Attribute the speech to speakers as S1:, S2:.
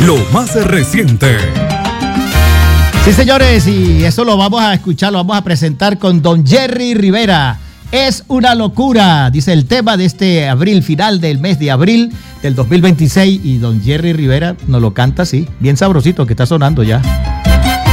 S1: lo más reciente.
S2: Sí, señores, y eso lo vamos a escuchar, lo vamos a presentar con Don Jerry Rivera. Es una locura, dice el tema de este abril, final del mes de abril del 2026. Y Don Jerry Rivera nos lo canta así, bien sabrosito que está sonando ya.